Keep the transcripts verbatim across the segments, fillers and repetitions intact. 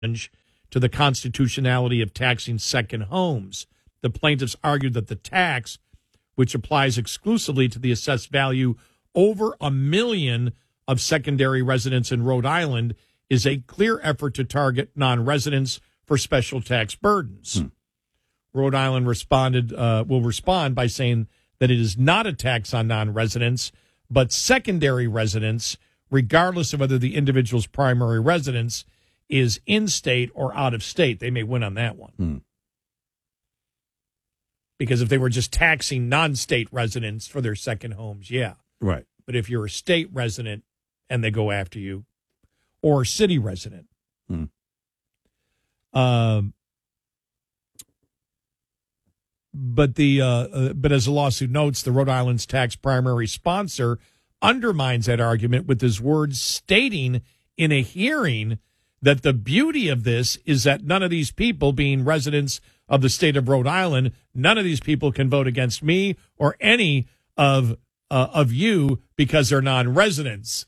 to the constitutionality of taxing second homes. The plaintiffs argued that the tax, which applies exclusively to the assessed value over a million of secondary residents in Rhode Island, is a clear effort to target non-residents for special tax burdens. Hmm. Rhode Island responded uh, will respond by saying that it is not a tax on non-residents, but secondary residents, regardless of whether the individual's primary residence is in-state or out-of-state. They may win on that one. Hmm. Because if they were just taxing non-state residents for their second homes, yeah. Right. But if you're a state resident and they go after you, or a city resident. Hmm. Um, but the uh, uh, but as the lawsuit notes, the Rhode Island's tax primary sponsor undermines that argument with his words stating in a hearing that the beauty of this is that none of these people, being residents of the state of Rhode Island, none of these people can vote against me or any of uh, of you because they're non-residents.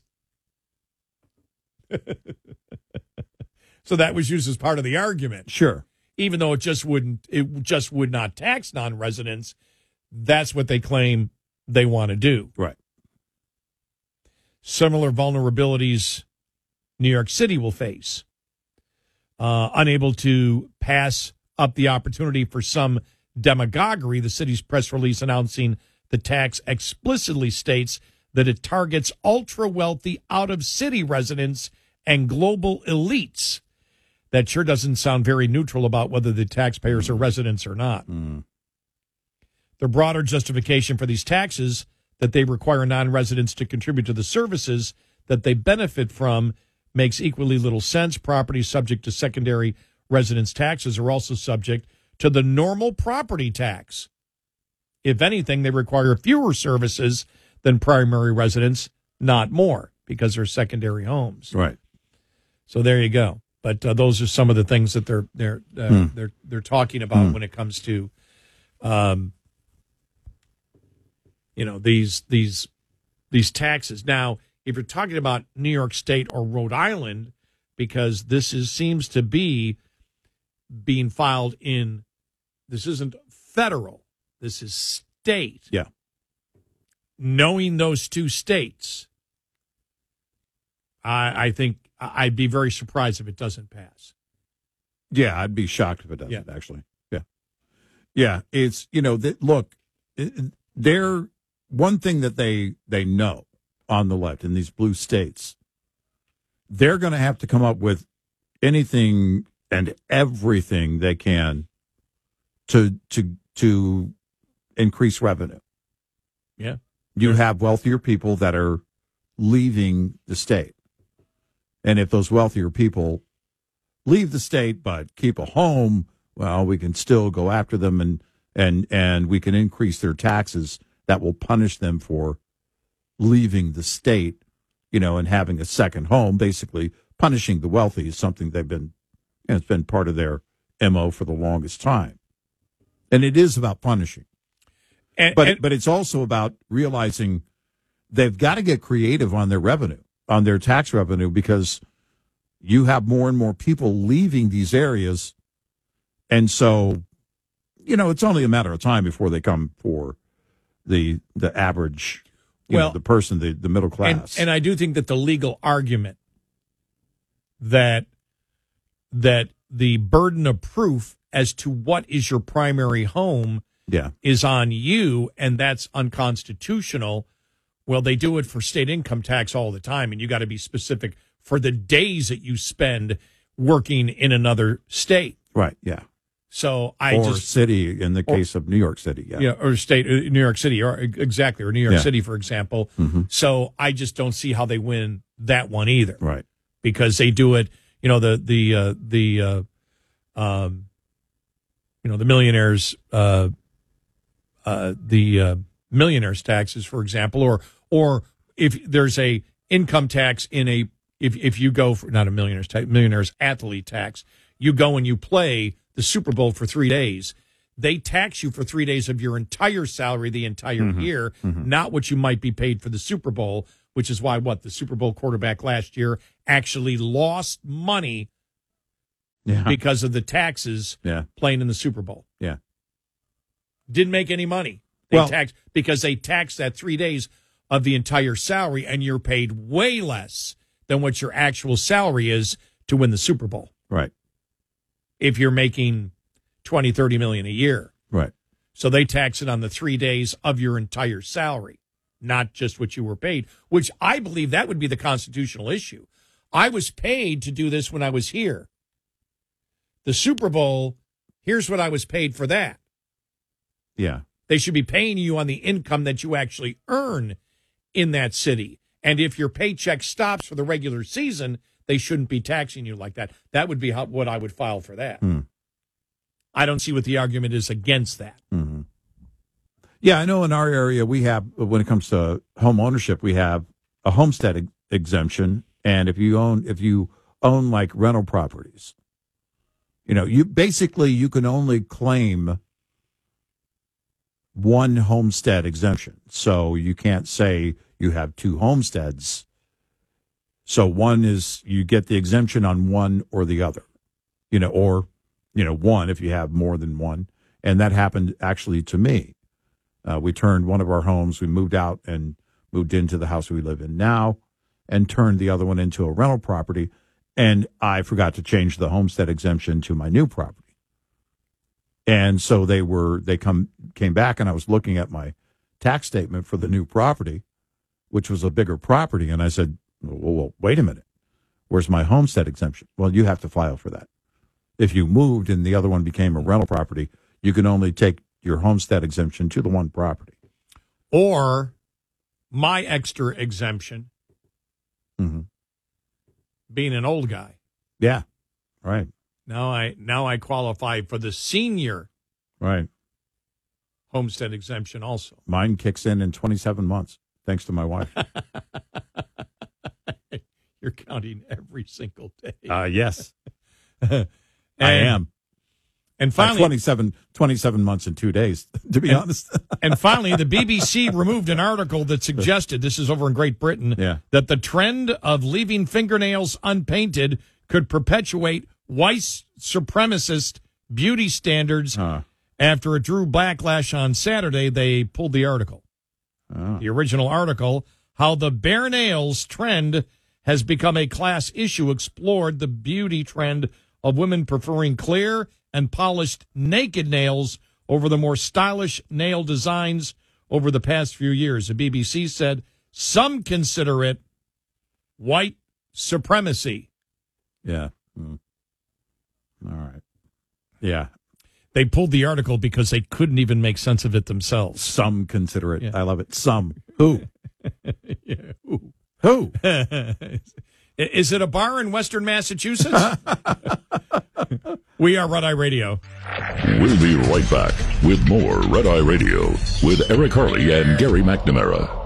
So that was used as part of the argument. Sure. Even though it just wouldn't, it just would not tax non-residents. That's what they claim they want to do. Right. Similar vulnerabilities New York City will face. Uh, unable to pass up the opportunity for some demagoguery, the city's press release announcing the tax explicitly states that it targets ultra-wealthy out-of-city residents and global elites. That sure doesn't sound very neutral about whether the taxpayers are residents or not. Mm. The broader justification for these taxes, that they require non-residents to contribute to the services that they benefit from, makes equally little sense. Properties subject to secondary residence taxes are also subject to the normal property tax. If anything, they require fewer services than primary residents, not more, because they're secondary homes. Right. So there you go. But uh, those are some of the things that they're they're uh, hmm. they're they're talking about hmm. when it comes to, um, you know, these these these taxes. Now, if you're talking about New York State or Rhode Island, because this is seems to be being filed in, this isn't federal, this is state. Yeah. Knowing those two states, I, I think I'd be very surprised if it doesn't pass. Yeah, I'd be shocked if it doesn't, Yeah. actually. Yeah. Yeah, it's, you know, that look, it- they're, one thing that they they know on the left in these blue states, they're going to have to come up with anything and everything they can to to to increase revenue. Yeah. You have wealthier people that are leaving the state. And if those wealthier people leave the state but keep a home, well, we can still go after them and and and we can increase their taxes that will punish them for leaving the state, you know, and having a second home. Basically, punishing the wealthy is something they've been, you know, it's been part of their M O for the longest time. And it is about punishing. And, But and, but it's also about realizing they've got to get creative on their revenue, on their tax revenue, because you have more and more people leaving these areas. And so, you know, it's only a matter of time before they come for the the average, you Well, know, the person, the, the middle and, class. and I do think that the legal argument that that the burden of proof as to what is your primary home yeah. is on you, and that's unconstitutional. Well, they do it for state income tax all the time, and you got to be specific for the days that you spend working in another state. Right, yeah. So I or just city, in the case or, of New York City, yeah. Yeah, or state, uh, New York City, or exactly, or New York Yeah. City, for example. Mm-hmm. So I just don't see how they win that one either. Right. Because they do it, you know, the, the, uh, the, uh, um, you know, the millionaires, uh, uh, the, uh, millionaires taxes, for example, or, or if there's a income tax in a, if, if you go for, not a millionaire's tax, millionaire's athlete tax, you go and you play the Super Bowl for three days. They tax you for three days of your entire salary the entire Mm-hmm. year, Mm-hmm. not what you might be paid for the Super Bowl, which is why what the Super Bowl quarterback last year actually lost money Yeah. because of the taxes Yeah. playing in the Super Bowl. Yeah. Didn't make any money. They Well- tax because they tax that three days of the entire salary, and you're paid way less than what your actual salary is to win the Super Bowl. Right. If you're making twenty, thirty million a year. Right. So they tax it on the three days of your entire salary, not just what you were paid, which I believe that would be the constitutional issue. I was paid to do this when I was here. The Super Bowl, here's what I was paid for that. Yeah. They should be paying you on the income that you actually earn in that city. And if your paycheck stops for the regular season, they shouldn't be taxing you like that. That would be how, what I would file for that. Hmm. I don't see what the argument is against that. Mm-hmm. Yeah, I know in our area we have, when it comes to home ownership, we have a homestead ex- exemption. And if you own, if you own like rental properties, you know, you basically, you can only claim one homestead exemption. So you can't say you have two homesteads. So one is, you get the exemption on one or the other, you know, or, you know, one if you have more than one. And that happened actually to me. Uh, we turned one of our homes, we moved out and moved into the house we live in now, and turned the other one into a rental property. And I forgot to change the homestead exemption to my new property. And so they were, they come, came back, and I was looking at my tax statement for the new property, which was a bigger property. And I said, well, well, wait a minute. Where's my homestead exemption? Well, you have to file for that. If you moved and the other one became a rental property, you can only take your homestead exemption to the one property. Or my extra exemption, Mm-hmm. being an old guy. Yeah, right, Now I now I qualify for the senior right. homestead exemption also. Mine kicks in in twenty-seven months, thanks to my wife. You're counting every single day. Uh, yes, and, I am. And Uh, finally, twenty-seven, twenty-seven months and two days, to be and, honest. and finally, the B B C removed an article that suggested, this is over in Great Britain, Yeah. that the trend of leaving fingernails unpainted could perpetuate white supremacist beauty standards. Uh, After it drew backlash on Saturday, they pulled the article. oh. The original article, How the Bare Nails Trend Has Become a Class Issue, explored the beauty trend of women preferring clear and polished naked nails over the more stylish nail designs over the past few years. The B B C said some consider it white supremacy. Yeah. Mm. All right. Yeah. They pulled the article because they couldn't even make sense of it themselves. Some consider it. Yeah. I love it. Some. Who? Yeah. Ooh. Who? Is it a bar in Western Massachusetts? We are Red Eye Radio. We'll be right back with more Red Eye Radio with Eric Harley and Gary McNamara.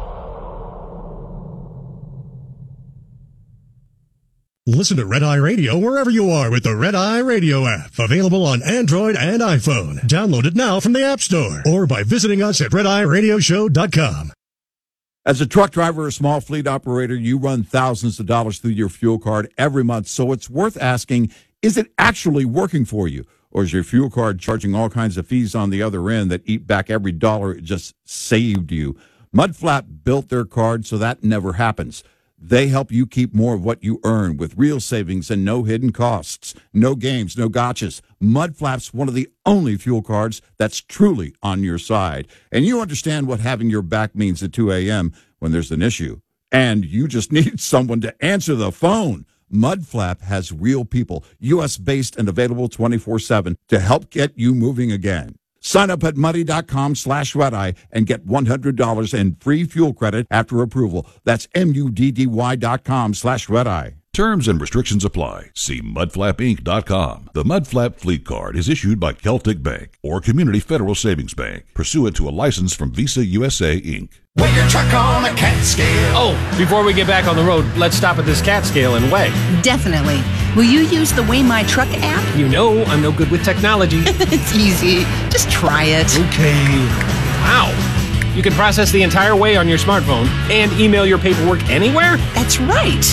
Listen to Red Eye Radio wherever you are with the Red Eye Radio app. Available on Android and iPhone. Download it now from the App Store or by visiting us at red eye radio show dot com. As a truck driver or small fleet operator, you run thousands of dollars through your fuel card every month, so it's worth asking, is it actually working for you? Or is your fuel card charging all kinds of fees on the other end that eat back every dollar it just saved you? Mudflap built their card so that never happens. They help you keep more of what you earn with real savings and no hidden costs. No games, no gotchas. Mudflap's one of the only fuel cards that's truly on your side. And you understand what having your back means at two a.m. when there's an issue. And you just need someone to answer the phone. Mudflap has real people, U S-based and available twenty-four seven to help get you moving again. Sign up at muddy.com slash redeye and get one hundred dollars in free fuel credit after approval. That's M-U-D-D-Y dot com slash redeye. Terms and restrictions apply. See mudflap inc dot com. The Mudflap Fleet Card is issued by Celtic Bank or Community Federal Savings Bank, pursuant to a license from Visa U S A, Incorporated. Weigh your truck on a cat scale. Oh, before we get back on the road, let's stop at this cat scale and weigh. Definitely. Will you use the Weigh My Truck app? You know I'm no good with technology. It's easy. Just try it. Okay. Wow. You can process the entire weigh on your smartphone and email your paperwork anywhere? That's right.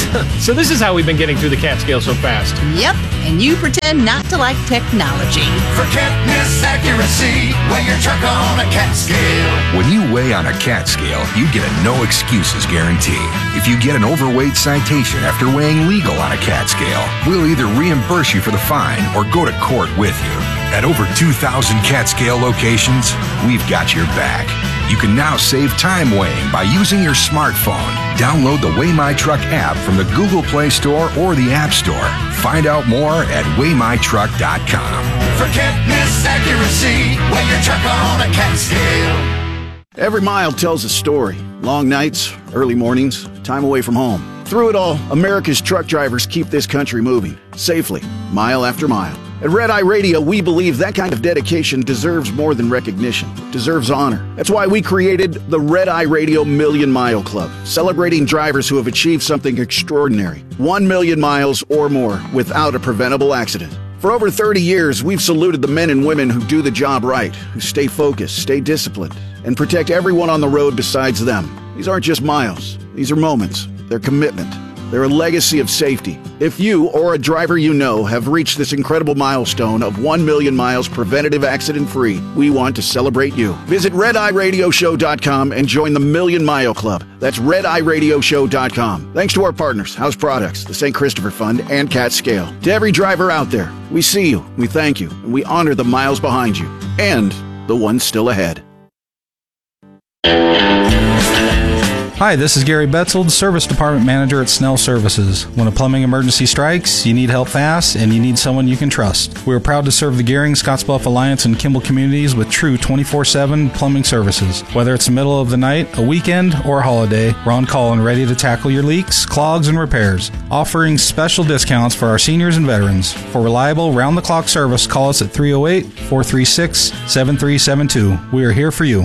So this is how we've been getting through the Catskill so fast. Yep, and you pretend not to like technology. Forget miss accuracy. Weigh your truck on a cat scale. When you weigh on a cat scale, you get a no excuses guarantee. If you get an overweight citation after weighing legal on a cat scale, we'll either reimburse you for the fine or go to court with you. At over two thousand cat scale locations, we've got your back. You can now save time weighing by using your smartphone. Download the Weigh My Truck app from the Google Play Store or the App Store. Find out more at weigh my truck dot com. Forget miss accuracy. Weigh your truck on a cat scale. Every mile tells a story. Long nights, early mornings, time away from home. Through it all, America's truck drivers keep this country moving, safely, mile after mile. At Red Eye Radio, we believe that kind of dedication deserves more than recognition, deserves honor. That's why we created the Red Eye Radio Million Mile Club, celebrating drivers who have achieved something extraordinary. One million miles or more without a preventable accident. For over thirty years, we've saluted the men and women who do the job right, who stay focused, stay disciplined, and protect everyone on the road besides them. These aren't just miles. These are moments. They're commitment. They're a legacy of safety. If you or a driver you know have reached this incredible milestone of one million miles preventative accident-free, we want to celebrate you. Visit red eye radio show dot com and join the Million Mile Club. That's red eye radio show dot com. Thanks to our partners, House Products, the Saint Christopher Fund, and Catskill. To every driver out there, we see you, we thank you, and we honor the miles behind you and the ones still ahead. Hi, this is Gary Betzold, Service Department Manager at Snell Services. When a plumbing emergency strikes, you need help fast, and you need someone you can trust. We are proud to serve the Gehring, Scottsbluff Alliance, and Kimball communities with true twenty-four seven plumbing services. Whether it's the middle of the night, a weekend, or a holiday, we're on call and ready to tackle your leaks, clogs, and repairs. Offering special discounts for our seniors and veterans. For reliable, round-the-clock service, call us at three oh eight, four three six, seven three seven two. We are here for you.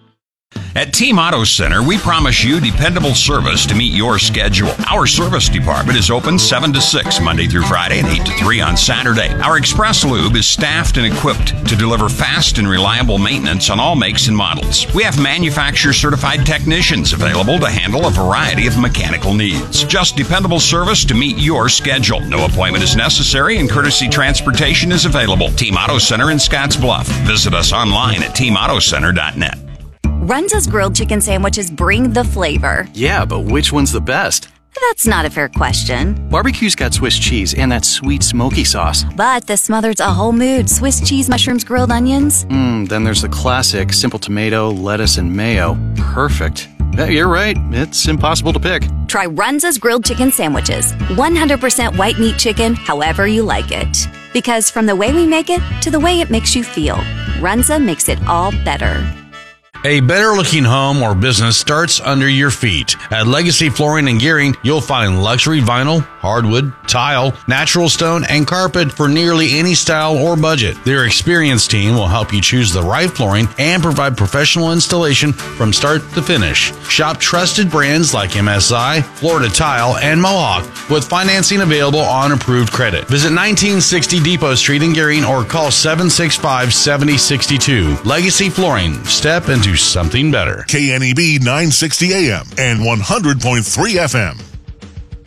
At Team Auto Center, we promise you dependable service to meet your schedule. Our service department is open seven to six, Monday through Friday, and eight to three on Saturday. Our Express Lube is staffed and equipped to deliver fast and reliable maintenance on all makes and models. We have manufacturer-certified technicians available to handle a variety of mechanical needs. Just dependable service to meet your schedule. No appointment is necessary, and courtesy transportation is available. Team Auto Center in Scottsbluff. Visit us online at team auto center dot net. Runza's grilled chicken sandwiches bring the flavor. Yeah, but which one's the best? That's not a fair question. Barbecue's got Swiss cheese and that sweet smoky sauce. But the smothered's a whole mood. Swiss cheese, mushrooms, grilled onions. Mmm, then there's the classic simple tomato, lettuce, and mayo. Perfect. Yeah, you're right. It's impossible to pick. Try Runza's grilled chicken sandwiches. one hundred percent white meat chicken, however you like it. Because from the way we make it to the way it makes you feel, Runza makes it all better. A better-looking home or business starts under your feet. At Legacy Flooring and Gehring, you'll find luxury vinyl, hardwood, tile, natural stone, and carpet for nearly any style or budget. Their experienced team will help you choose the right flooring and provide professional installation from start to finish. Shop trusted brands like M S I, Florida Tile, and Mohawk with financing available on approved credit. Visit nineteen sixty Depot Street in Gehring or call seven six five, seven zero six two. Legacy Flooring. Step into something better. K N E B nine sixty A M and one hundred point three F M.